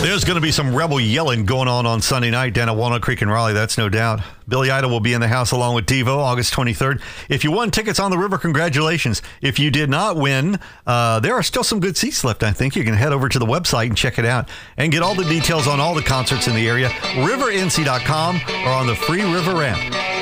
There's going to be some rebel yelling going on Sunday night down at Walnut Creek in Raleigh. That's no doubt. Billy Idol will be in the house along with Devo August 23rd. If you won tickets on the river, congratulations. If you did not win, there are still some good seats left, I think. You can head over to the website and check it out and get all the details on all the concerts in the area, rivernc.com or on the Free River app.